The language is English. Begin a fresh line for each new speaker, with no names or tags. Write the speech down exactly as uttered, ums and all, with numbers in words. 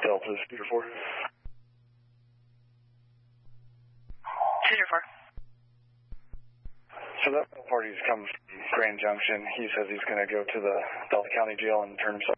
Delta Cedar four.
Cedar four.
So that party's come from Grand Junction. He says he's going to go to the Delta County Jail and turn himself